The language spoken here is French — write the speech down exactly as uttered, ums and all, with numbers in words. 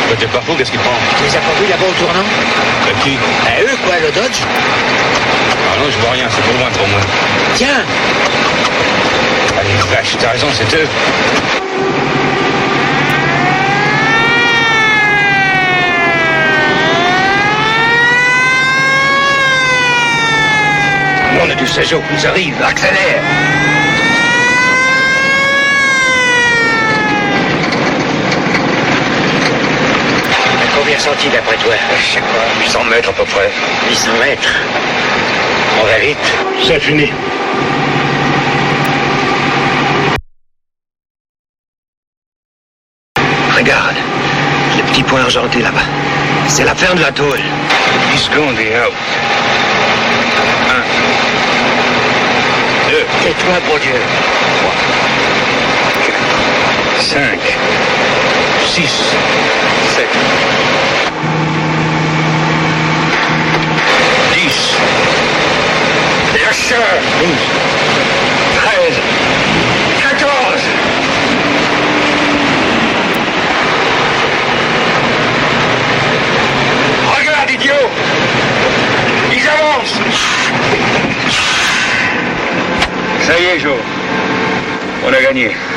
Toi, t'es pas fou, qu'est-ce qu'il prend? Tu les as pas vus là-bas au tournant? De qui? Ben eux, quoi, le Dodge? Ah non, je vois rien, c'est trop loin pour moi. Tiens! Allez, Flash, t'as raison, c'est eux. On a du séjour, ils arrivent, accélère! Combien sont-ils d'après toi? Je sais pas, huit cents mètres à peu près. huit cents mètres. On va vite. C'est fini. Regarde, le petit point argenté là-bas. C'est la fin de la tôle. He's going out. Un. Deux. Tais-toi, bon Dieu. Trois. Quatre. Cinq. Six. Sept. Dix. Yes, sir. Douze. Treize. Quatorze. Regarde, idiot. Ils avancent. Ça y est, Joe. On a gagné.